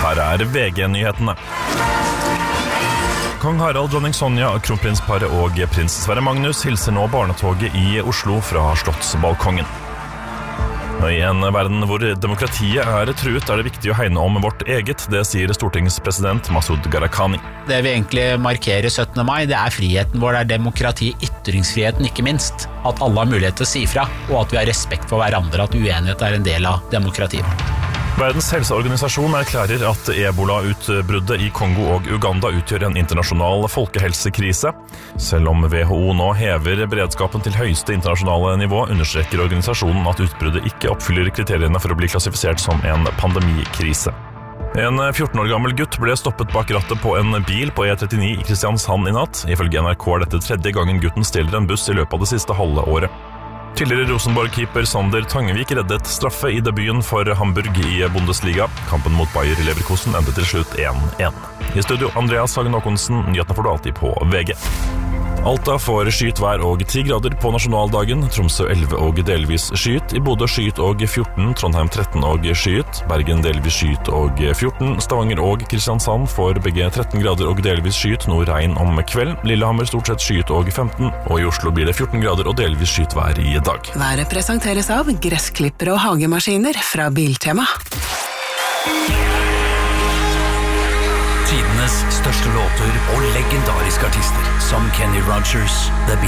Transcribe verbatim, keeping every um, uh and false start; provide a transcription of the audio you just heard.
her er V G-nyhetene. Kong Harald, dronning Sonja, kronprinsparet og prins Sverre Magnus hilser nå barnetoget i Oslo fra slottsbalkongen. I en verden hvor demokratiet er truet, er det viktig å hegne om vårt eget, det sier stortingspresident Masud Gharahkhani. Det vi egentlig markerer syttende mai, det er friheten vår, det er demokrati, ytringsfriheten ikke minst. At alle har mulighet til å si fra, og at vi har respekt for hverandre, at uenighet er en del av demokratiet. Verdens helseorganisasjon erklærer at ebola-utbruddet i Kongo og Uganda utgjør en internasjonal folkehelsekrise. Selv om W H O nå hever beredskapen til høyeste internasjonale nivå, understreker organisasjonen at utbruddet ikke oppfyller kriteriene for å bli klassifisert som en pandemikrise. En fjorten år gammel gutt ble stoppet bak rattet på en bil på E trettini i Kristiansand i natt. Ifølge N R K er dette tredje gangen gutten stjeler en buss i løpet av det siste halve året. Tidligere Rosenborg-keeper Sander Tangevik reddet straffe i debuten for Hamburg i Bundesliga. Kampen mot Bayer Leverkusen endte til slutt én én. I studio Andreas Hagen Håkonsen, nyhetene får du alltid på V G. Alta får skyet vær og ti grader på nasjonaldagen, Tromsø elleve og delvis skyet, i Bodø skyet og fjorten, Trondheim tretten og skyet, Bergen delvis skyet og fjorten, Stavanger og Kristiansand får begge tretten grader og delvis skyet, noe regn om kveld, Lillehammer stort sett skyet og femten, og i Oslo blir det fjorten grader og delvis skyet vær i dag. Været presenteres av gressklipper og hagemaskiner fra Biltema. Tidenes største låter og legendariske artister som Kenny Rogers, The